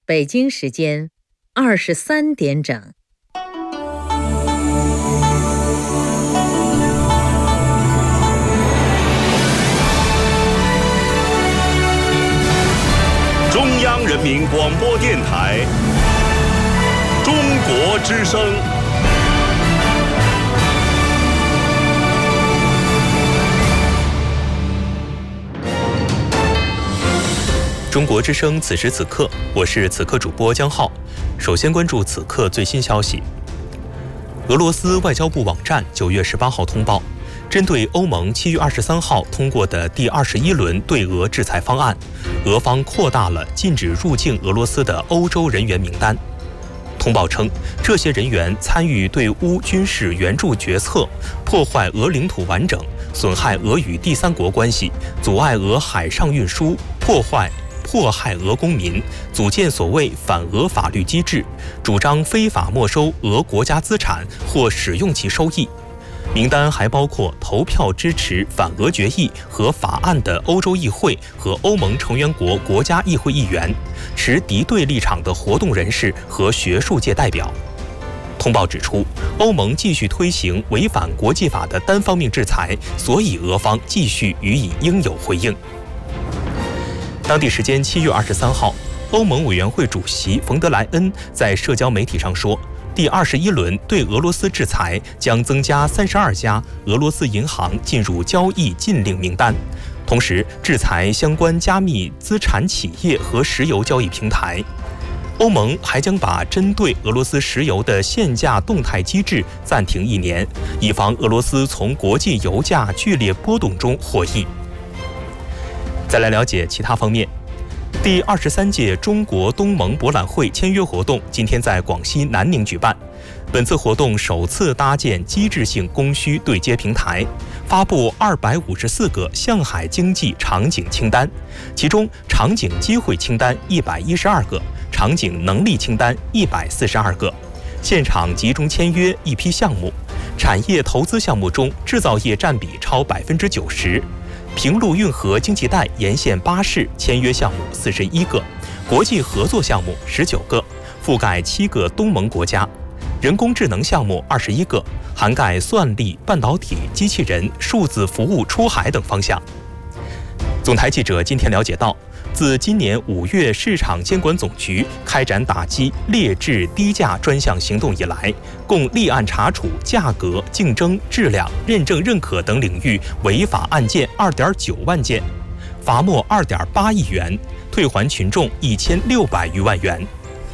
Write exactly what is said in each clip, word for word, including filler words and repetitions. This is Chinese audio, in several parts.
北京时间二十三点整。 中央人民广播电台中国之声。 中国之声，此时此刻，我是此刻主播江浩。首先关注此刻最新消息。俄罗斯外交部网站九月十八号通报，针对欧盟七月二十三号通过的第二十一轮对俄制裁方案，俄方扩大了禁止入境俄罗斯的欧洲人员名单。通报称，这些人员参与对乌军事援助决策，破坏俄领土完整，损害俄与第三国关系，阻碍俄海上运输，破坏迫害俄公民，组建所谓反俄法律机制，主张非法没收俄国家资产或使用其收益。名单还包括投票支持反俄决议和法案的欧洲议会和欧盟成员国国家议会议员，持敌对立场的活动人士和学术界代表。通报指出，欧盟继续推行违反国际法的单方面制裁，所以俄方继续予以应有回应。当地时间七月二十三号，欧盟委员会主席冯德莱恩在社交媒体上说，第二十一轮对俄罗斯制裁将增加三十二家俄罗斯银行进入交易禁令名单，同时制裁相关加密资产企业和石油交易平台。欧盟还将把针对俄罗斯石油的限价动态机制暂停一年，以防俄罗斯从国际油价剧烈波动中获益。再来了解其他方面。第二十三届中国东盟博览会签约活动今天在广西南宁举办。本次活动首次搭建机制性供需对接平台，发布二百五十四个向海经济场景清单，其中场景机会清单一百一十二个，场景能力清单一百四十二个。现场集中签约一批项目，产业投资项目中制造业占比超百分之九十。平陆运河经济带沿线巴士签约项目四十一个，国际合作项目十九个，覆盖七个东盟国家；人工智能项目二十一个，涵盖算力、半导体、机器人、数字服务出海等方向。总台记者今天了解到，自今年五月市场监管总局开展打击劣质低价专项行动以来，共立案查处价格、竞争、质量、认证认可等领域违法案件二点九万件，罚没二点八亿元，退还群众一千六百余万元。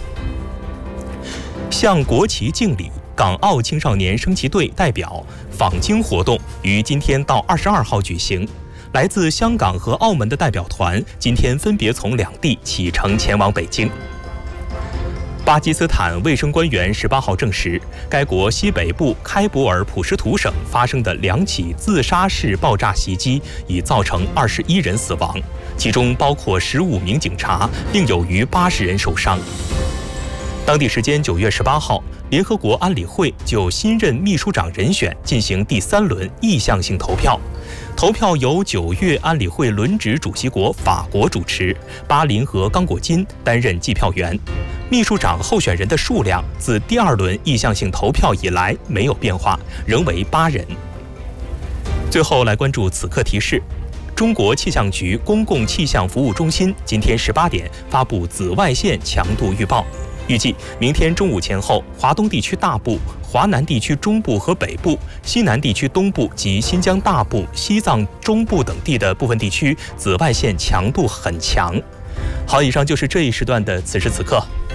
向国旗敬礼，港澳青少年升旗队代表访京活动于今天到二十二号举行。来自香港和澳门的代表团今天分别从两地启程前往北京。巴基斯坦卫生官员十八号证实，该国西北部开伯尔普什图省发生的两起自杀式爆炸袭击已造成二十一人死亡，其中包括十五名警察，另有逾八十人受伤。当地时间九月十八号，联合国安理会就新任秘书长人选进行第三轮意向性投票。投票由九月安理会轮值主席国法国主持，巴林和刚果金担任计票员。秘书长候选人的数量自第二轮意向性投票以来没有变化，仍为八人。最后来关注此刻提示。中国气象局公共气象服务中心今天十八点发布紫外线强度预报，预计明天中午前后，华东地区大部、华南地区中部和北部、西南地区东部及新疆大部、西藏中部等地的部分地区紫外线强度很强。好，以上就是这一时段的此时此刻。